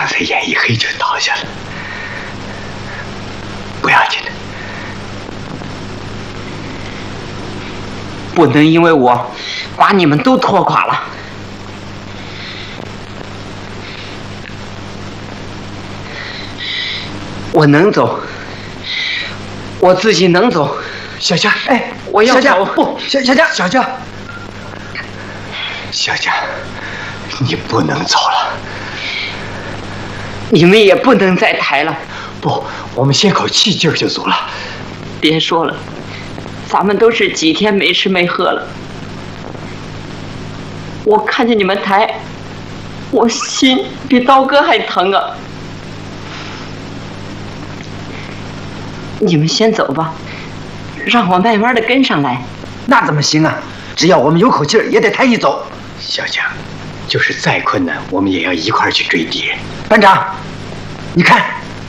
才眼一黑就倒下了，不要紧的。 不能因为我把你们都拖垮了。我能走，我自己能走。 小佳， 哎，我要走。 不，小佳，小佳，小佳，你不能走了。 你们也不能再抬了。 不，我们歇口气劲儿就足了。 别说了，咱们都是几天没吃没喝了。我看见你们抬，我心比刀割还疼啊！你们先走吧，让我慢慢的跟上来。 那怎么行啊？只要我们有口气儿，也得抬你走。 小佳，就是再困难，我们也要一块儿去追敌人。 班长，你看，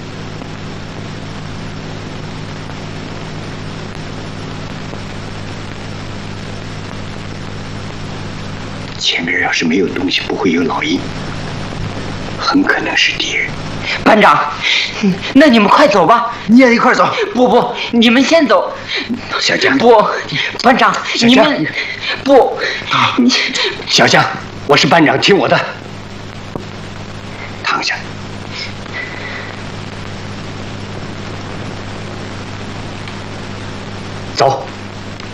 前面要是没有东西，不会有老鹰，很可能是敌人。 班长，那你们快走吧。 你也一块走。 不，你们先走。 小佳， 不，班长，你们不，你小佳，我是班长，听我的，躺下。走。